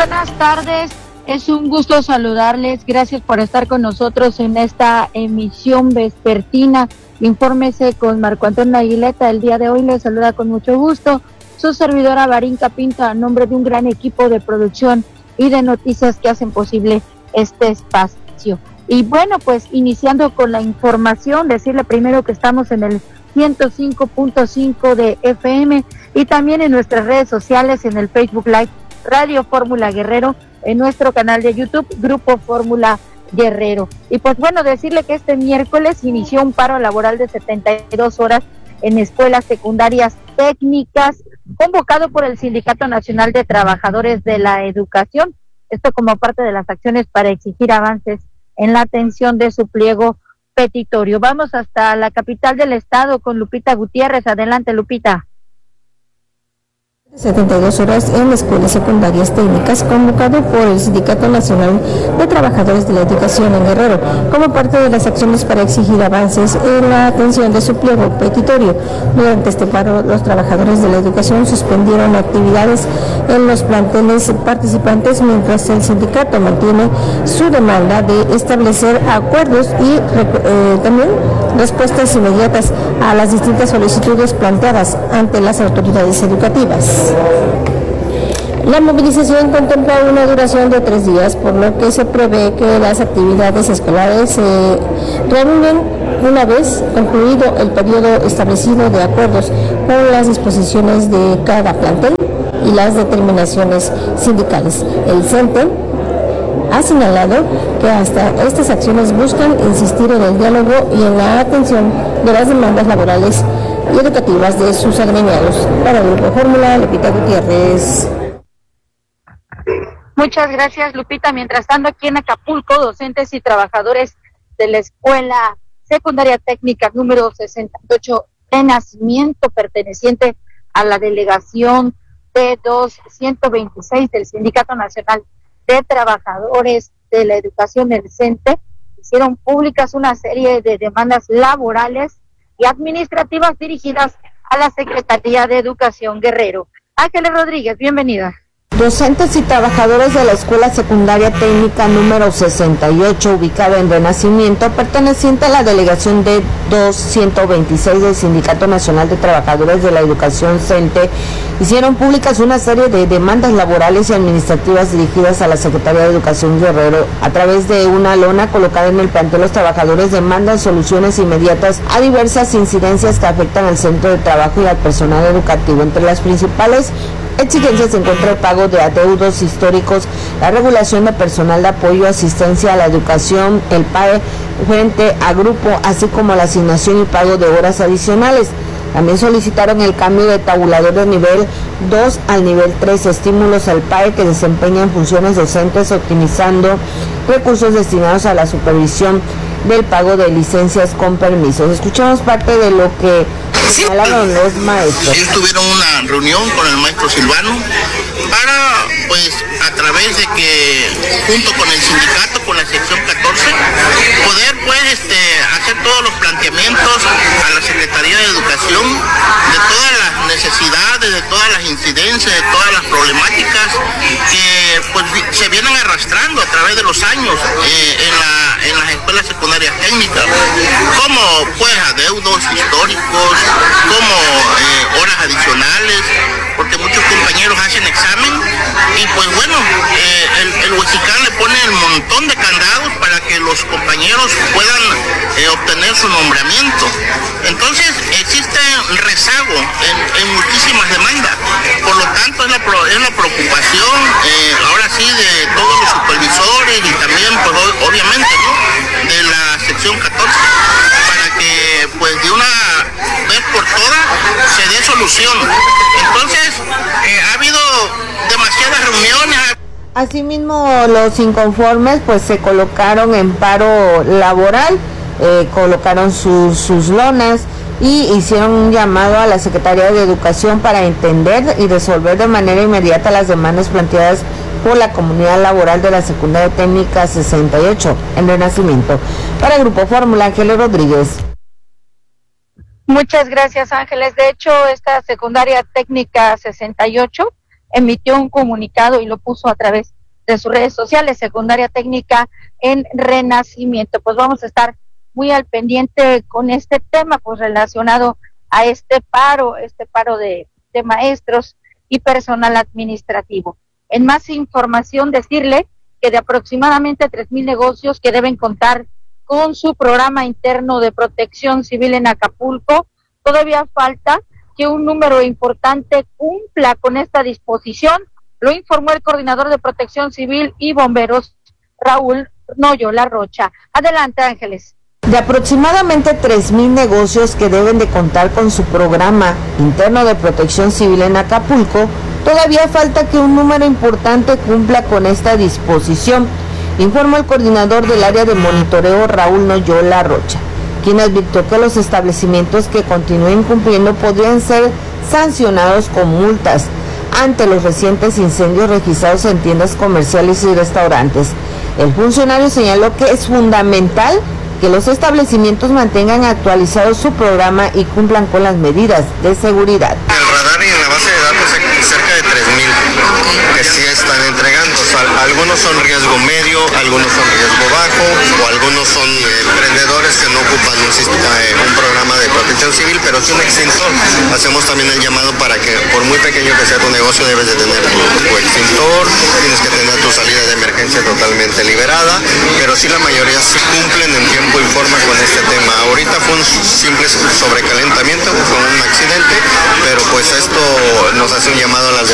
buenas tardes, es un gusto saludarles, gracias por estar con nosotros en esta emisión vespertina. Infórmese con Marco Antonio Aguileta. El día de hoy les saluda con mucho gusto su servidora Varinka Pinto, a nombre de un gran equipo de producción y de noticias que hacen posible este espacio. Y bueno, pues iniciando con la información, decirle primero que estamos en el 105.5 de FM y también en nuestras redes sociales, en el Facebook Live Radio Fórmula Guerrero, en nuestro canal de YouTube Grupo Fórmula Guerrero. Y pues bueno, decirle que este miércoles inició un paro laboral de 72 horas en escuelas secundarias técnicas, convocado por el Sindicato Nacional de Trabajadores de la Educación, esto como parte de las acciones para exigir avances en la atención de su pliego petitorio. Vamos hasta la capital del estado con Lupita Gutiérrez. Adelante, Lupita. 72 horas en escuelas secundarias técnicas, convocado por el Sindicato Nacional de Trabajadores de la Educación en Guerrero, como parte de las acciones para exigir avances en la atención de su pliego petitorio. Durante este paro, los trabajadores de la educación suspendieron actividades en los planteles participantes, mientras el sindicato mantiene su demanda de establecer acuerdos y también respuestas inmediatas a las distintas solicitudes planteadas ante las autoridades educativas. La movilización contempla una duración de 3 días, por lo que se prevé que las actividades escolares se reúnen una vez concluido el periodo establecido de acuerdos con las disposiciones de cada plantel y las determinaciones sindicales. El CENTE ha señalado que hasta estas acciones buscan insistir en el diálogo y en la atención de las demandas laborales y educativas de sus agremiados. Para el Grupo Fórmula, Lupita Gutiérrez. Muchas gracias, Lupita. Mientras tanto, aquí en Acapulco, docentes y trabajadores de la Escuela Secundaria Técnica número 68 de Nacimiento, perteneciente a la delegación T2-126 del Sindicato Nacional de Trabajadores de la Educación, el CENTE, hicieron públicas una serie de demandas laborales y administrativas dirigidas a la Secretaría de Educación Guerrero. Ángeles Rodríguez, bienvenida. Docentes y trabajadores de la Escuela Secundaria Técnica número 68, ubicada en Renacimiento, perteneciente a la delegación de 2-126 del Sindicato Nacional de Trabajadores de la Educación, CENTE, hicieron públicas una serie de demandas laborales y administrativas dirigidas a la Secretaría de Educación Guerrero. A través de una lona colocada en el plantel, los trabajadores demandan soluciones inmediatas a diversas incidencias que afectan al centro de trabajo y al personal educativo. Entre las principales exigencias se encuentra el pago de adeudos históricos, la regulación de personal de apoyo, asistencia a la educación, el PAE frente a grupo, así como la asignación y pago de horas adicionales. También solicitaron el cambio de tabulador de nivel 2 al nivel 3, estímulos al PAE que desempeñan funciones docentes, optimizando recursos destinados a la supervisión del pago de licencias con permisos. Escuchamos parte de lo que señalaron los maestros. Ellos tuvieron una reunión con el maestro Silvano para, pues, a través de que, junto con el sindicato, con la sección 14, poder, pues, hacer todos los planteamientos a la Secretaría de Educación de todas las necesidades, de todas las incidencias, de todas las problemáticas que, pues, se vienen arrastrando a través de los años en las escuelas secundarias técnicas, como, pues, adeudos históricos, como horas adicionales, porque muchos compañeros hacen examen y, pues, bueno, el Huexicán le pone el montón de candados para que los compañeros puedan obtener su nombramiento. Entonces existe rezago en muchísimas demandas. Por lo tanto, es la preocupación ahora sí de todos los supervisores y también, pues, obviamente, ¿no?, de la sección 14, para que, pues, de una vez por todas se dé solución. Entonces ha habido demasiadas reuniones. Asimismo, los inconformes pues se colocaron en paro laboral, colocaron sus lonas y hicieron un llamado a la Secretaría de Educación para entender y resolver de manera inmediata las demandas planteadas por la comunidad laboral de la Secundaria Técnica 68 en Renacimiento. Para el Grupo Fórmula, Ángeles Rodríguez. Muchas gracias, Ángeles. De hecho, esta Secundaria Técnica 68 emitió un comunicado y lo puso a través de sus redes sociales, Secundaria Técnica en Renacimiento. Pues vamos a estar muy al pendiente con este tema, pues relacionado a este paro de maestros y personal administrativo. En más información, decirle que de aproximadamente 3,000 negocios que deben contar con su programa interno de protección civil en Acapulco, todavía falta que un número importante cumpla con esta disposición, lo informó el coordinador de protección civil y bomberos, Raúl Noyola Rocha. Adelante, Ángeles. De aproximadamente 3,000 negocios que deben de contar con su programa interno de protección civil en Acapulco, todavía falta que un número importante cumpla con esta disposición, informó el coordinador del área de monitoreo, Raúl Noyola Rocha, quien advirtió que los establecimientos que continúen cumpliendo podrían ser sancionados con multas ante los recientes incendios registrados en tiendas comerciales y restaurantes. El funcionario señaló que es fundamental que los establecimientos mantengan actualizado su programa y cumplan con las medidas de seguridad. En el radar y en la base de datos hay cerca de 3,000 que sí están entregando. O sea, algunos son riesgo medio, algunos son riesgo bajo o algunos son emprendedores que no ocupan un programa de protección civil, pero sí un extintor. Hacemos también el llamado para que por muy pequeño que sea tu negocio debes de tener tu extintor, tienes que tener tu salida de emergencia totalmente liberada, pero sí la mayoría sí cumplen en tiempo y forma con este tema. Ahorita fue un simple sobrecalentamiento, fue un accidente, pero pues esto nos hace un llamado a las